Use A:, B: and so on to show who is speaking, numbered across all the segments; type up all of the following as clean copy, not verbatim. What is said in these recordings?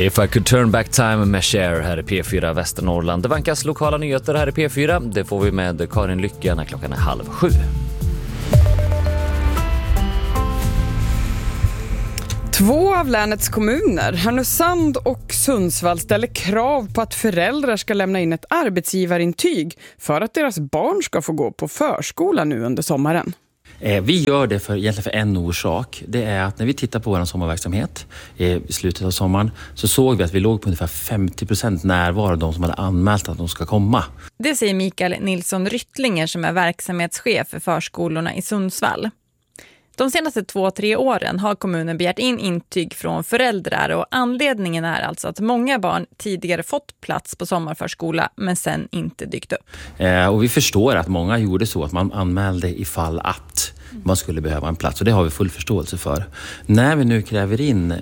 A: If I could turn back time med Cher här i P4 Västernorrland. Det vankas lokala nyheter här i P4. Det får vi med Karin Lycke när klockan är 6:30.
B: 2 av länets kommuner, Härnösand och Sundsvall, ställer krav på att föräldrar ska lämna in ett arbetsgivarintyg för att deras barn ska få gå på förskola nu under sommaren.
C: Vi gör det egentligen för en orsak. Det är att när vi tittar på vår sommarverksamhet i slutet av sommaren så såg vi att vi låg på ungefär 50% närvaro av de som hade anmält att de ska komma.
D: Det säger Mikael Nilsson Ryttlinger som är verksamhetschef för förskolorna i Sundsvall. De senaste 2-3 åren har kommunen begärt in intyg från föräldrar och anledningen är alltså att många barn tidigare fått plats på sommarförskola men sen inte dykt upp.
C: Och vi förstår att många gjorde så att man anmälde ifall att man skulle behöva en plats och det har vi full förståelse för. När vi nu kräver in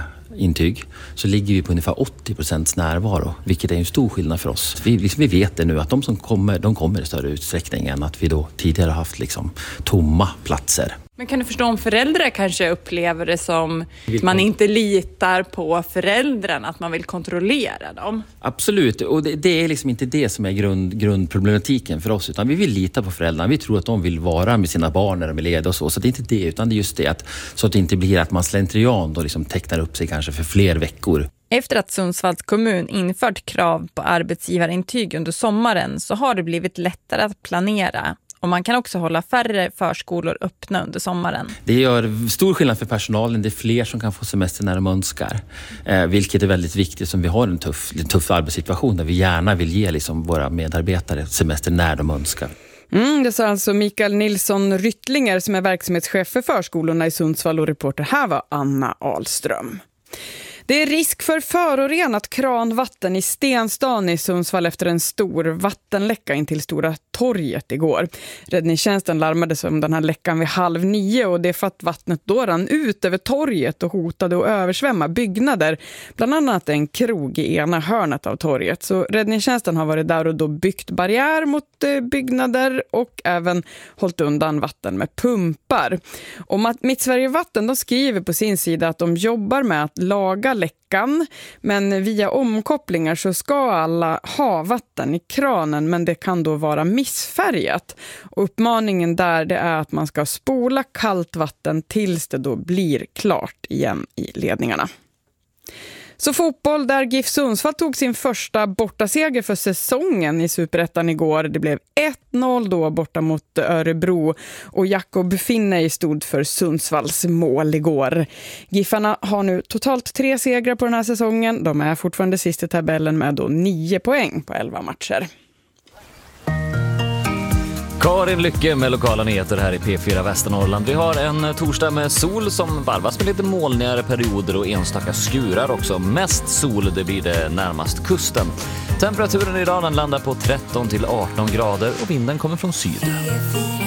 C: intyg så ligger vi på ungefär 80% närvaro, vilket är en stor skillnad för oss. Vi vet det nu att de som kommer, de kommer i större utsträckning än att vi då tidigare har haft tomma platser.
D: Men kan du förstå om föräldrar kanske upplever det som att man inte litar på föräldrarna, att man vill kontrollera dem?
C: Absolut, och det är inte det som är grundproblematiken för oss, utan vi vill lita på föräldrarna. Vi tror att de vill vara med sina barn när de är lediga och så det är inte det, utan det är just det att, så att det inte blir att man slentrian då tecknar upp sig kanske för fler veckor.
D: Efter att Sundsvalls kommun infört krav på arbetsgivarintyg under sommaren så har det blivit lättare att planera. Och man kan också hålla färre förskolor öppna under sommaren. Det
C: gör stor skillnad för personalen. Det är fler som kan få semester när de önskar. Vilket är väldigt viktigt som vi har en tuff arbetssituation där vi gärna vill ge våra medarbetare semester när de önskar.
B: Det sa alltså Mikael Nilsson Ryttlinger som är verksamhetschef för förskolorna i Sundsvall och reporter här var Anna Ahlström. Det är risk för förorenat kranvatten i Stenstan i Sundsvall efter en stor vattenläcka in till Stora torget igår. Räddningstjänsten larmades om den här läckan vid 8:30 och det är för att vattnet då rann ut över torget och hotade att översvämma byggnader. Bland annat en krog i ena hörnet av torget. Så räddningstjänsten har varit där och då byggt barriär mot byggnader och även hållit undan vatten med pumpar. Och Mitt Sverige Vatten de skriver på sin sida att de jobbar med att laga läckan, men via omkopplingar så ska alla ha vatten i kranen, men det kan då vara missfärgat. Och uppmaningen där det är att man ska spola kallt vatten tills det då blir klart igen i ledningarna. Så fotboll där GIF Sundsvall tog sin första bortaseger för säsongen i Superettan igår. Det blev 1-0 då borta mot Örebro och Jakob Finney stod för Sundsvalls mål igår. GIFarna har nu totalt 3 segrar på den här säsongen. De är fortfarande sist i tabellen med då 9 poäng på 11 matcher.
A: Karin Lycke med lokala nyheter här i P4 Västernorrland. Vi har en torsdag med sol som varvas med lite molnigare perioder och enstaka skurar också. Mest sol det blir det närmast kusten. Temperaturen idag den landar på 13 till 18 grader och vinden kommer från syd.